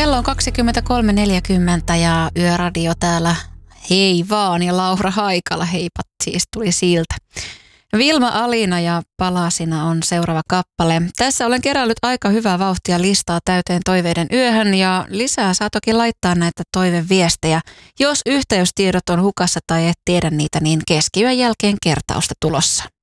Kello on 23.40 ja Yöradio täällä. Hei vaan, ja Laura Haikala, heipat siis tuli siltä. Vilma Alina ja Palasina on seuraava kappale. Tässä olen kerännyt aika hyvää vauhtia listaa täyteen toiveiden yöhön ja lisää saa toki laittaa näitä toiveviestejä. Jos yhteystiedot on hukassa tai et tiedä niitä, niin keskiyön jälkeen kertausta tulossa.